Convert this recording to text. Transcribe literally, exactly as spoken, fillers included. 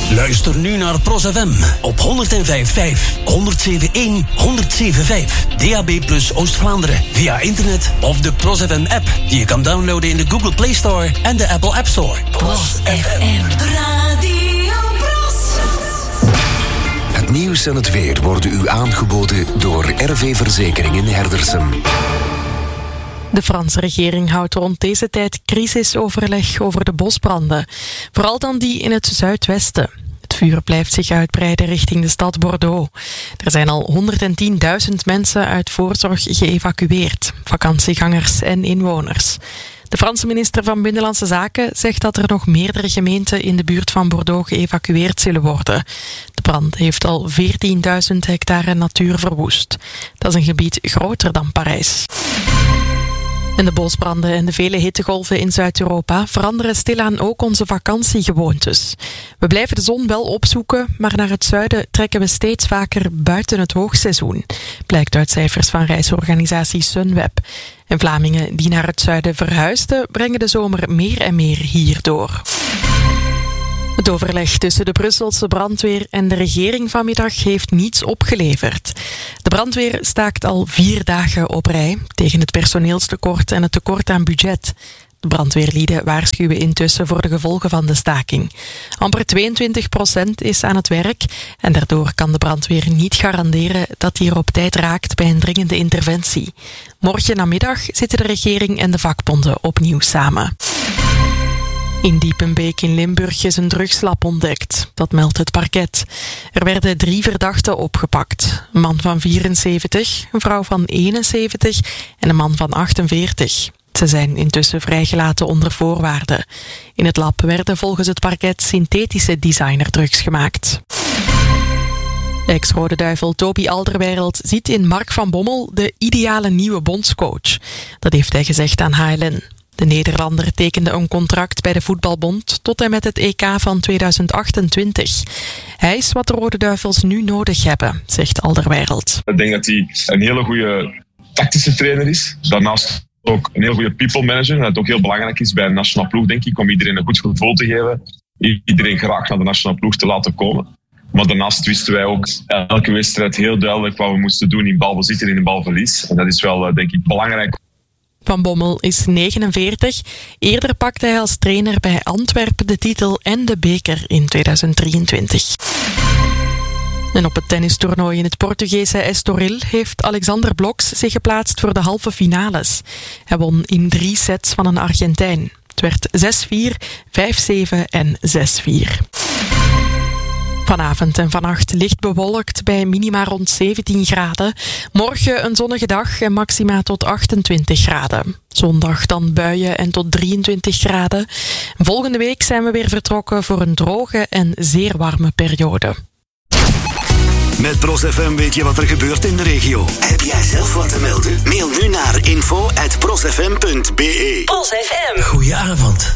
Luister nu naar Pros F M op honderd vijf komma vijf, honderd zeven komma één, honderd zeven komma vijf. D A B plus Oost-Vlaanderen via internet of de Pros F M app die je kan downloaden in de Google Play Store en de Apple App Store. Pros F M. Radio Pros. Het nieuws en het weer worden u aangeboden door R V Verzekeringen Herdersum. De Franse regering houdt rond deze tijd crisisoverleg over de bosbranden. Vooral dan die in het zuidwesten. Het vuur blijft zich uitbreiden richting de stad Bordeaux. Er zijn al honderdtienduizend mensen uit voorzorg geëvacueerd. Vakantiegangers en inwoners. De Franse minister van Binnenlandse Zaken zegt dat er nog meerdere gemeenten in de buurt van Bordeaux geëvacueerd zullen worden. De brand heeft al veertienduizend hectare natuur verwoest. Dat is een gebied groter dan Parijs. En de bosbranden en de vele hittegolven in Zuid-Europa veranderen stilaan ook onze vakantiegewoontes. We blijven de zon wel opzoeken, maar naar het zuiden trekken we steeds vaker buiten het hoogseizoen. Blijkt uit cijfers van reisorganisatie Sunweb. En Vlamingen die naar het zuiden verhuisden, brengen de zomer meer en meer hier door. Het overleg tussen de Brusselse brandweer en de regering vanmiddag heeft niets opgeleverd. De brandweer staakt al vier dagen op rij tegen het personeelstekort en het tekort aan budget. De brandweerlieden waarschuwen intussen voor de gevolgen van de staking. Amper tweeëntwintig procent is aan het werk en daardoor kan de brandweer niet garanderen dat die er op tijd raakt bij een dringende interventie. Morgen namiddag zitten de regering en de vakbonden opnieuw samen. In Diepenbeek in Limburg is een drugslab ontdekt. Dat meldt het parket. Er werden drie verdachten opgepakt. Een man van vierenzeventig, een vrouw van eenenzeventig en een man van achtenveertig. Ze zijn intussen vrijgelaten onder voorwaarden. In het lab werden volgens het parket synthetische designerdrugs gemaakt. Ex-Rode Duivel Toby Alderweireld ziet in Mark van Bommel de ideale nieuwe bondscoach. Dat heeft hij gezegd aan H L N. De Nederlander tekende een contract bij de Voetbalbond tot en met het E K van tweeduizend achtentwintig. Hij is wat de Rode Duivels nu nodig hebben, zegt Alderweireld. Ik denk dat hij een hele goede tactische trainer is. Daarnaast ook een heel goede people manager. En dat het ook heel belangrijk is bij een nationale ploeg, denk ik, om iedereen een goed gevoel te geven. Iedereen graag naar de nationale ploeg te laten komen. Maar daarnaast wisten wij ook elke wedstrijd heel duidelijk wat we moesten doen in balbezit en in balverlies. En dat is wel, denk ik, belangrijk. Van Bommel is negenenveertig. Eerder pakte hij als trainer bij Antwerpen de titel en de beker in tweeduizend drieëntwintig. En op het tennistoernooi in het Portugese Estoril heeft Alexander Bloks zich geplaatst voor de halve finales. Hij won in drie sets van een Argentijn. Het werd zes vier, vijf zeven en zes vier. Vanavond en vannacht licht bewolkt bij minima rond zeventien graden. Morgen een zonnige dag en maxima tot achtentwintig graden. Zondag dan buien en tot drieëntwintig graden. Volgende week zijn we weer vertrokken voor een droge en zeer warme periode. Met Pros F M weet je wat er gebeurt in de regio. Heb jij zelf wat te melden? Mail nu naar info at prosfm punt be. Pros F M. Goedenavond.